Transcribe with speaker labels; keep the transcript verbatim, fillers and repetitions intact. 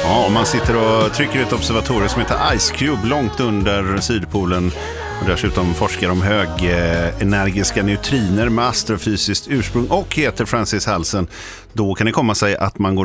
Speaker 1: Ja, om man sitter och trycker ett observatorium som heter Ice Cube långt under Sydpolen och dessutom forskar om högenergiska neutriner med astrofysiskt ursprung och heter Francis Halsen, då kan det komma sig att man går